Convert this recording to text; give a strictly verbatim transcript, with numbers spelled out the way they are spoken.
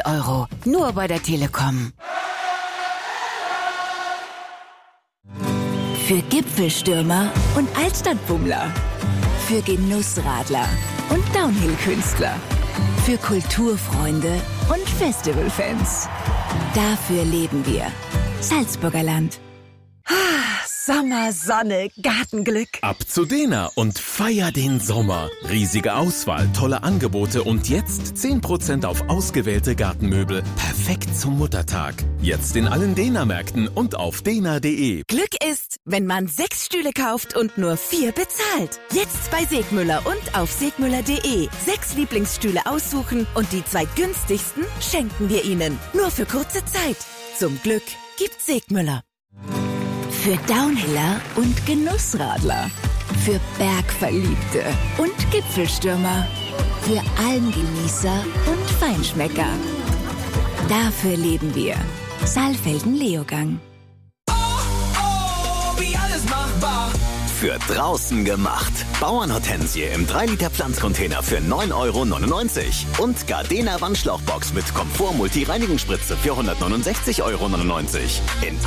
Euro. Nur bei der Telekom. Für Gipfelstürmer und Altstadtbummler. Für Genussradler und Downhill-Künstler. Für Kulturfreunde und Festivalfans. Dafür leben wir. Salzburger Land. Sommer, Sonne, Gartenglück. Ab zu Dena und feier den Sommer. Riesige Auswahl, tolle Angebote und jetzt zehn Prozent auf ausgewählte Gartenmöbel. Perfekt zum Muttertag. Jetzt in allen Dena-Märkten und auf dena punkt de. Glück ist, wenn man sechs Stühle kauft und nur vier bezahlt. Jetzt bei Segmüller und auf segmüller punkt de. Sechs Lieblingsstühle aussuchen und die zwei günstigsten schenken wir Ihnen. Nur für kurze Zeit. Zum Glück gibt Segmüller. Für Downhiller und Genussradler. Für Bergverliebte und Gipfelstürmer. Für Almgenießer und Feinschmecker. Dafür leben wir. Saalfelden-Leogang. Oh, oh, wie alles machbar. Für draußen gemacht. Bauernhortensie im drei Liter Pflanzcontainer für neun Euro neunundneunzig. Und Gardena Wandschlauchbox mit Komfort Multi-Reinigungsspritze für hundertneunundsechzig Euro neunundneunzig. In